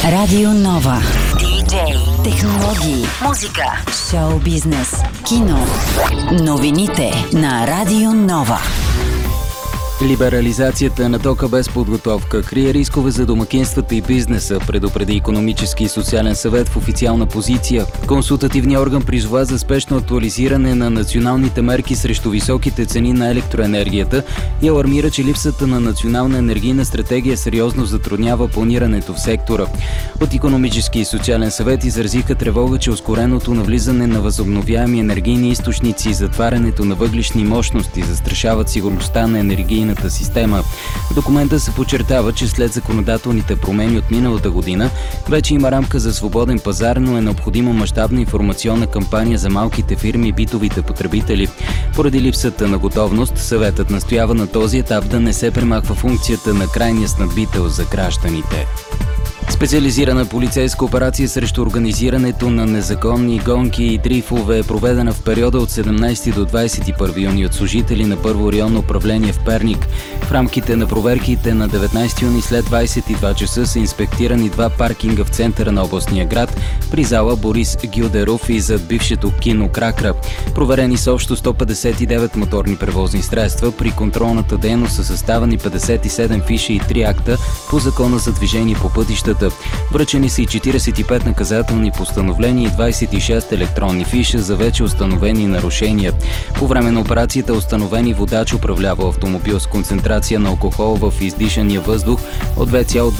Радио Нова. Диджей, технологии, музика, шоу бизнес, кино. Новините на Радио Нова. Либерализацията на тока без подготовка крие рискове за домакинствата и бизнеса, предупреди Икономически и социален съвет в официална позиция. Консултативният орган призова за спешно актуализиране на националните мерки срещу високите цени на електроенергията и алармира, че липсата на национална енергийна стратегия сериозно затруднява планирането в сектора. От Икономически и социален съвет изразиха тревога, че ускореното навлизане на възобновяеми енергийни източници и затварянето на въглищни мощности застрашават сигурността на енергийната система. В документа се подчертава, че след законодателните промени от миналата година вече има рамка за свободен пазар, но е необходима мащабна информационна кампания за малките фирми и битовите потребители. Поради липсата на готовност, съветът настоява на този етап да не се премахва функцията на крайния снабдител за гражданите. Специализирана полицейска операция срещу организирането на незаконни гонки и дрифове е проведена в периода от 17 до 21 юни от служители на Първо районно управление в Перник. В рамките на проверките на 19 юни след 22 часа са инспектирани два паркинга в центъра на областния град при зала Борис Гюдеров и зад бившето кино Кракра. Проверени са общо 159 моторни превозни средства. При контролната дейност са съставени 57 фиши и 3 акта по Закона за движение по пътищата. Връчени са и 45 наказателни постановления и 26 електронни фиша за вече установени нарушения. По време на операцията е установен и водач, управлявал автомобил с концентрация на алкохол в издишания въздух от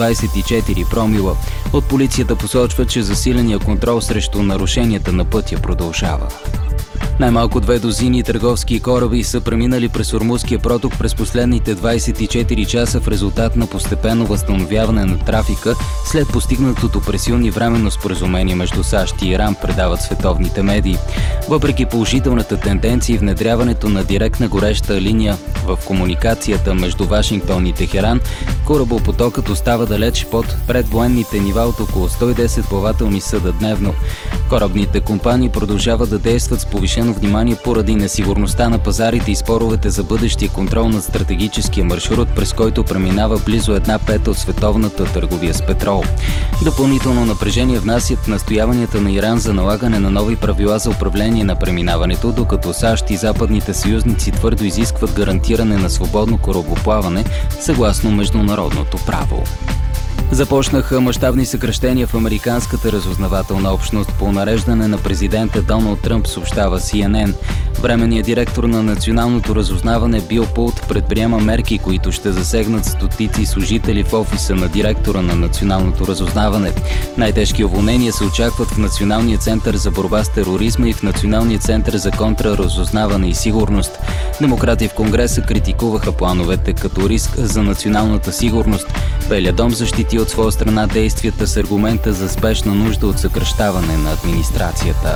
2,24 промила. От полицията посочва, че засиления контрол срещу нарушенията на пътя продължава. Най-малко 2 дузини търговски кораби са преминали през Ормузския проток през последните 24 часа в резултат на постепенно възстановяване на трафика след постигнатото през юни временно споразумение между САЩ и Иран, предават световните медии. Въпреки положителната тенденция и внедряването на директна гореща линия в комуникацията между Вашингтон и Техеран, корабопотокът остава далеч под предвоенните нива от около 110 плавателни съда дневно. Корабните компании продължават да действат с повишено внимание поради несигурността на пазарите и споровете за бъдещия контрол над стратегическия маршрут, през който преминава близо 1/5 от световната търговия с петрол. Допълнително напрежение внасят настояванията на Иран за налагане на нови правила за управление на преминаването, докато САЩ и западните съюзници твърдо изискват гарантиране на свободно корабоплаване съгласно международното право. Започнаха мащабни съкращения в американската разузнавателна общност по нареждане на президента Доналд Тръмп, съобщава CNN. Временният директор на националното разузнаване Бил Пулт предприема мерки, които ще засегнат стотици служители в офиса на директора на националното разузнаване. Най-тежки уволнения се очакват в Националния център за борба с тероризма и в Националния център за контраразузнаване и сигурност. Демократи в Конгреса критикуваха плановете като риск за националната сигурност. Белия дом защити от своя страна действията с аргумента за спешна нужда от съкращаване на администрацията.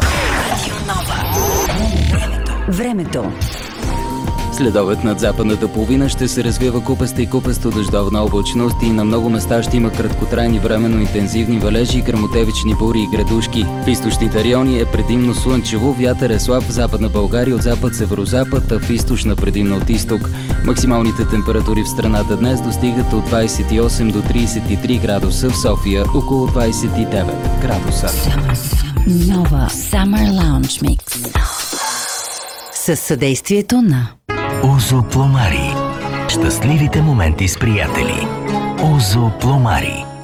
Времето. Следобед над западната половина ще се развива купеста и купесто-дъждовна облачност и на много места ще има краткотрайни временно интензивни валежи, гръмотевични бури и градушки. В източните райони е предимно слънчево, вятър е слаб в Западна България от запад-северозапад, а в източна предимно от изток. Максималните температури в страната днес достигат от 28 до 33 градуса, в София около 29 градуса. Нова Summer Lounge Mix със съдействието на Озо Пломари. Щастливите моменти с приятели. Озо Пломари.